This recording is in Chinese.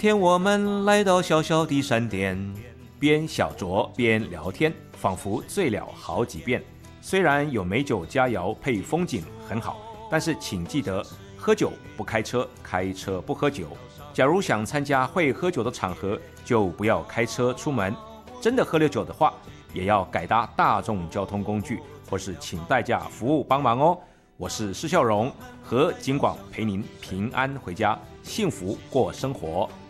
天，我们来到小小的山巅，边小酌边聊天，仿佛醉了好几遍。虽然有美酒佳肴配风景很好，但是请记得喝酒不开车，开车不喝酒。假如想参加会喝酒的场合，就不要开车出门。真的喝了酒的话，也要改搭大众交通工具，或是请代驾服务帮忙哦。我是施孝荣，和景广陪您平安回家，幸福过生活。